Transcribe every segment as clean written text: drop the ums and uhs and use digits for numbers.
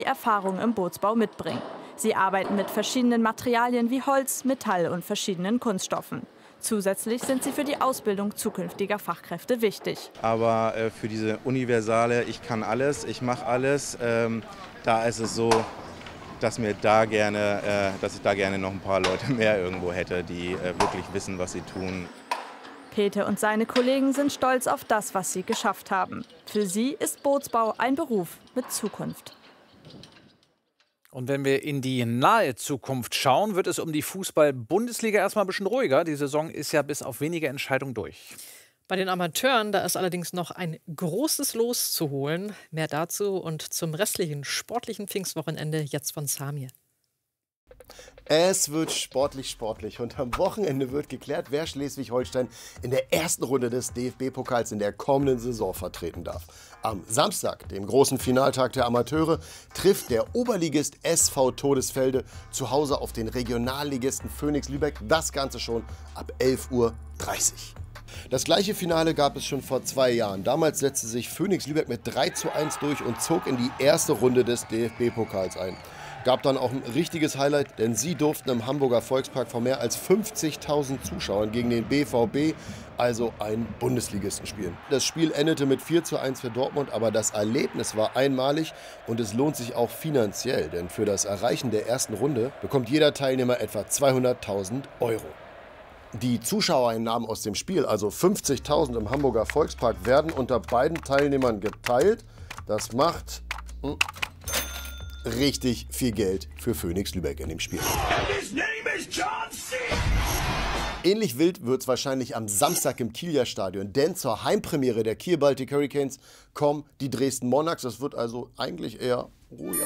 Erfahrung im Bootsbau mitbringen. Sie arbeiten mit verschiedenen Materialien wie Holz, Metall und verschiedenen Kunststoffen. Zusätzlich sind sie für die Ausbildung zukünftiger Fachkräfte wichtig. Aber für diese universale, ich kann alles, ich mache alles, da ist es so, dass ich da gerne noch ein paar Leute mehr irgendwo hätte, die wirklich wissen, was sie tun. Peter und seine Kollegen sind stolz auf das, was sie geschafft haben. Für sie ist Bootsbau ein Beruf mit Zukunft. Und wenn wir in die nahe Zukunft schauen, wird es um die Fußball-Bundesliga erstmal ein bisschen ruhiger. Die Saison ist ja bis auf wenige Entscheidungen durch. Bei den Amateuren, da ist allerdings noch ein großes Los zu holen. Mehr dazu und zum restlichen sportlichen Pfingstwochenende jetzt von Samir. Es wird sportlich und am Wochenende wird geklärt, wer Schleswig-Holstein in der ersten Runde des DFB-Pokals in der kommenden Saison vertreten darf. Am Samstag, dem großen Finaltag der Amateure, trifft der Oberligist SV Todesfelde zu Hause auf den Regionalligisten Phönix Lübeck. Das Ganze schon ab 11:30 Uhr. Das gleiche Finale gab es schon vor 2 Jahren. Damals setzte sich Phönix Lübeck mit 3:1 durch und zog in die erste Runde des DFB-Pokals ein. Gab dann auch ein richtiges Highlight, denn sie durften im Hamburger Volkspark vor mehr als 50.000 Zuschauern gegen den BVB, also einen Bundesligisten, spielen. Das Spiel endete mit 4:1 für Dortmund, aber das Erlebnis war einmalig und es lohnt sich auch finanziell, denn für das Erreichen der ersten Runde bekommt jeder Teilnehmer etwa 200.000 Euro. Die Zuschauereinnahmen aus dem Spiel, also 50.000 im Hamburger Volkspark, werden unter beiden Teilnehmern geteilt. Das macht richtig viel Geld für Phönix Lübeck in dem Spiel. Ähnlich wild wird es wahrscheinlich am Samstag im Kieler Stadion, denn zur Heimpremiere der Kiel Baltic Hurricanes kommen die Dresden Monarchs. Das wird also eigentlich eher ruhiger.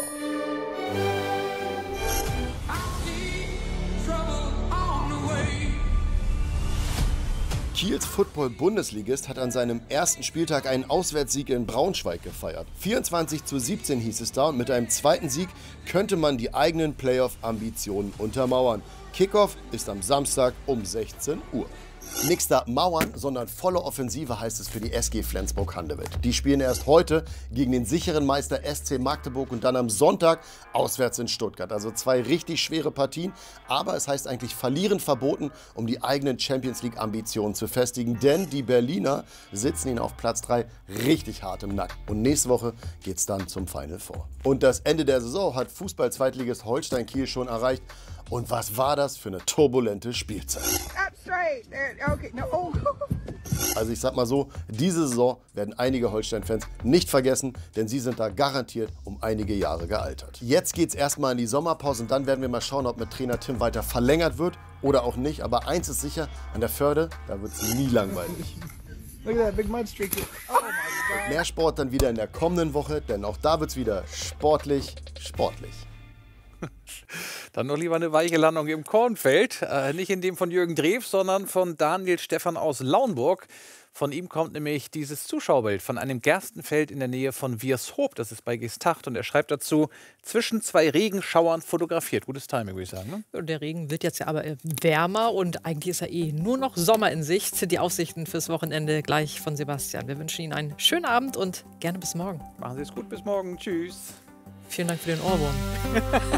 Kiels Football-Bundesligist hat an seinem ersten Spieltag einen Auswärtssieg in Braunschweig gefeiert. 24:17 hieß es da und mit einem zweiten Sieg könnte man die eigenen Playoff-Ambitionen untermauern. Kickoff ist am Samstag um 16 Uhr. Nix da mauern, sondern volle Offensive heißt es für die SG Flensburg-Handewitt. Die spielen erst heute gegen den sicheren Meister SC Magdeburg und dann am Sonntag auswärts in Stuttgart. Also 2 richtig schwere Partien, aber es heißt eigentlich verlieren verboten, um die eigenen Champions-League-Ambitionen zu festigen. Denn die Berliner sitzen ihnen auf Platz 3 richtig hart im Nacken. Und nächste Woche geht's dann zum Final Four. Und das Ende der Saison hat Fußball-Zweitligist Holstein Kiel schon erreicht. Und was war das für eine turbulente Spielzeit? Also ich sag mal so, diese Saison werden einige Holstein-Fans nicht vergessen, denn sie sind da garantiert um einige Jahre gealtert. Jetzt geht's erstmal in die Sommerpause und dann werden wir mal schauen, ob mit Trainer Tim weiter verlängert wird oder auch nicht. Aber eins ist sicher, an der Förde, da wird es nie langweilig. Mehr Sport dann wieder in der kommenden Woche, denn auch da wird es wieder sportlich. Dann noch lieber eine weiche Landung im Kornfeld. Nicht in dem von Jürgen Drews, sondern von Daniel Stephan aus Lauenburg. Von ihm kommt nämlich dieses Zuschauerbild von einem Gerstenfeld in der Nähe von Wiershoop. Das ist bei Gestacht. Und er schreibt dazu, zwischen 2 Regenschauern fotografiert. Gutes Timing, würde ich sagen. Ne? Der Regen wird jetzt ja aber wärmer und eigentlich ist ja nur noch Sommer in Sicht. Die Aussichten fürs Wochenende gleich von Sebastian. Wir wünschen Ihnen einen schönen Abend und gerne bis morgen. Machen Sie es gut, bis morgen. Tschüss. Vielen Dank für den Ohrwurm.